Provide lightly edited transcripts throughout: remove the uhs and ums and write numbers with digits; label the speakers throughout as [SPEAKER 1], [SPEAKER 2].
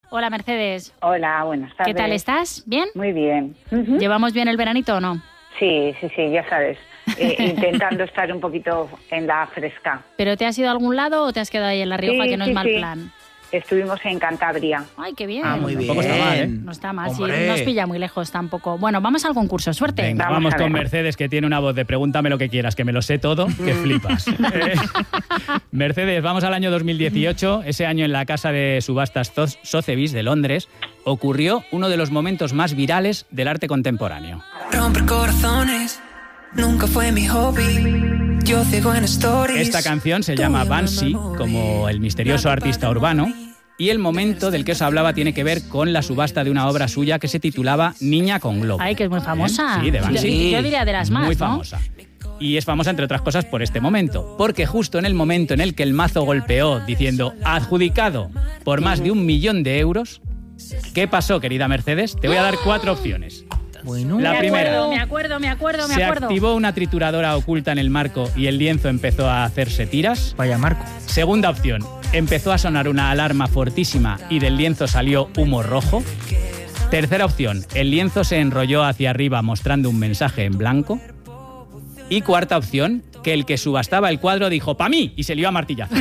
[SPEAKER 1] Hola, Mercedes.
[SPEAKER 2] Hola, buenas tardes.
[SPEAKER 1] ¿Qué tal estás? ¿Bien?
[SPEAKER 2] Muy bien.
[SPEAKER 1] ¿Llevamos bien el veranito o no?
[SPEAKER 2] Sí, ya sabes. Intentando estar un poquito en la fresca.
[SPEAKER 1] ¿Pero te has ido a algún lado o te has quedado ahí en La Rioja, que no es mal plan?
[SPEAKER 2] Estuvimos en Cantabria.
[SPEAKER 1] Ay, qué bien.
[SPEAKER 3] Muy bien.
[SPEAKER 4] Tampoco está mal, ¿eh?
[SPEAKER 1] No está mal, sí,
[SPEAKER 4] Hombre.
[SPEAKER 1] no nos pilla muy lejos tampoco. Bueno, vamos al concurso, suerte.
[SPEAKER 4] Venga, vamos con Mercedes, que tiene una voz de pregúntame lo que quieras, que me lo sé todo, que flipas. Mercedes, vamos al año 2018. Ese año en la casa de subastas Sotheby's de Londres ocurrió uno de los momentos más virales del arte contemporáneo.
[SPEAKER 5] Romper corazones nunca fue mi hobby. Yo ciego en stories.
[SPEAKER 4] Esta canción se llama Banksy, como el misterioso artista urbano, y el momento del que os hablaba tiene que ver con la subasta de una obra suya que se titulaba Niña con globo.
[SPEAKER 1] Ay, que es muy famosa.
[SPEAKER 4] Sí, de Banksy.
[SPEAKER 1] Yo diría de las más,
[SPEAKER 4] Muy
[SPEAKER 1] ¿no?
[SPEAKER 4] famosa. Y es famosa, entre otras cosas, por este momento. Porque justo en el momento en el que el mazo golpeó diciendo adjudicado por más de 1 millón de euros, ¿qué pasó, querida Mercedes? Te voy a dar 4 opciones.
[SPEAKER 3] Bueno,
[SPEAKER 4] La primera.
[SPEAKER 1] Me acuerdo.
[SPEAKER 4] Se activó una trituradora oculta en el marco y el lienzo empezó a hacerse tiras.
[SPEAKER 3] vaya Marco.
[SPEAKER 4] Segunda opción, empezó a sonar una alarma fortísima y del lienzo salió humo rojo. Tercera opción, el lienzo se enrolló hacia arriba mostrando un mensaje en blanco. Y cuarta opción, que el que subastaba el cuadro dijo ¡pa' mí! Y se lió a martillazo.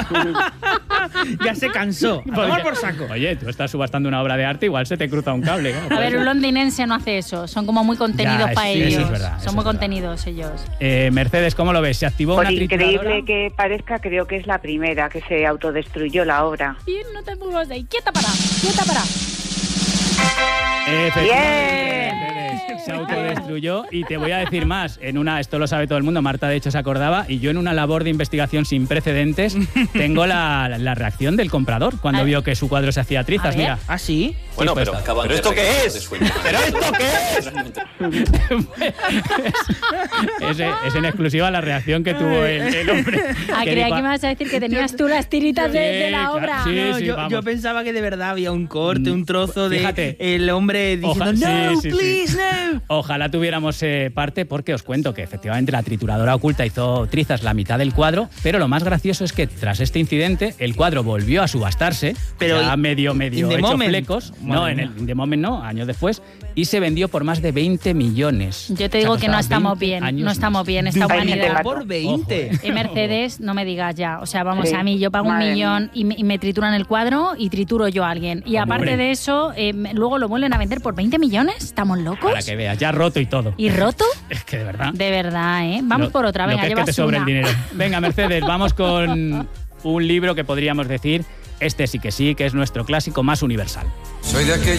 [SPEAKER 3] Ya se cansó. A tomar por saco.
[SPEAKER 4] Oye, tú estás subastando una obra de arte, igual se te cruza un cable. ¿No?
[SPEAKER 1] A ver, un londinense no hace eso. Son como muy contenidos
[SPEAKER 4] Ya,
[SPEAKER 1] para
[SPEAKER 4] sí,
[SPEAKER 1] ellos.
[SPEAKER 4] eso es verdad,
[SPEAKER 1] Son muy contenidos ellos.
[SPEAKER 4] Mercedes, ¿cómo lo ves? ¿Se activó
[SPEAKER 2] Por
[SPEAKER 4] una trituradora?
[SPEAKER 2] increíble que parezca, creo que es la primera que se autodestruyó la obra.
[SPEAKER 1] Bien, no te muevas de ahí. Quieta para.
[SPEAKER 4] Efectivamente, Mercedes se autodestruyó y te voy a decir más. Esto lo sabe todo el mundo, Marta de hecho se acordaba, y yo en una labor de investigación sin precedentes tengo la reacción del comprador cuando vio que su cuadro se hacía trizas.
[SPEAKER 1] ver.
[SPEAKER 4] Mira.
[SPEAKER 3] ¿Ah, sí?
[SPEAKER 6] Bueno,
[SPEAKER 4] pues,
[SPEAKER 6] ¿pero esto qué es? ¿Pero esto qué es?
[SPEAKER 4] Es en exclusiva la reacción que tuvo el hombre.
[SPEAKER 1] Creía
[SPEAKER 4] dijo,
[SPEAKER 1] que me vas a decir que tenías tú las tiritas de la
[SPEAKER 4] claro,
[SPEAKER 1] obra.
[SPEAKER 4] sí,
[SPEAKER 3] No,
[SPEAKER 4] sí,
[SPEAKER 3] yo
[SPEAKER 4] vamos.
[SPEAKER 3] pensaba que de verdad había un corte, un trozo de
[SPEAKER 4] Fíjate.
[SPEAKER 3] el hombre diciendo no, please, no.
[SPEAKER 4] Ojalá tuviéramos parte, porque os cuento que efectivamente la trituradora oculta hizo trizas la mitad del cuadro, pero lo más gracioso es que tras este incidente el cuadro volvió a subastarse,
[SPEAKER 3] Pero
[SPEAKER 4] ya medio
[SPEAKER 3] in the
[SPEAKER 4] hecho
[SPEAKER 3] moment.
[SPEAKER 4] flecos,
[SPEAKER 3] Madre
[SPEAKER 4] no, en el
[SPEAKER 3] mía.
[SPEAKER 4] in the moment no, años después, y se vendió por más de 20 millones.
[SPEAKER 1] Yo te digo que no
[SPEAKER 4] costaba
[SPEAKER 1] estamos
[SPEAKER 4] 20
[SPEAKER 1] bien.
[SPEAKER 4] años
[SPEAKER 1] No estamos
[SPEAKER 4] más.
[SPEAKER 1] bien esta
[SPEAKER 2] Ay,
[SPEAKER 1] humanidad.
[SPEAKER 2] te
[SPEAKER 3] Por 20.
[SPEAKER 4] Ojo,
[SPEAKER 1] Mercedes, no me digas ya. O sea, vamos,
[SPEAKER 2] Sí.
[SPEAKER 1] a mí yo pago 1
[SPEAKER 2] Madre
[SPEAKER 1] millón y me trituran el cuadro y trituro yo a alguien. Y aparte
[SPEAKER 4] Hombre.
[SPEAKER 1] de eso, luego lo vuelven a vender por 20 millones. ¿Estamos locos?
[SPEAKER 4] Para que veas, ya roto y todo.
[SPEAKER 1] ¿Y roto?
[SPEAKER 4] Es que de verdad.
[SPEAKER 1] De verdad, ¿eh? Vamos
[SPEAKER 4] Lo-
[SPEAKER 1] por otra.
[SPEAKER 4] lo
[SPEAKER 1] Venga,
[SPEAKER 4] que es que
[SPEAKER 1] llevas
[SPEAKER 4] te sobre
[SPEAKER 1] una.
[SPEAKER 4] el dinero. Venga, Mercedes, vamos con un libro que podríamos decir, este sí, que es nuestro clásico más universal.
[SPEAKER 6] Soy de aquellos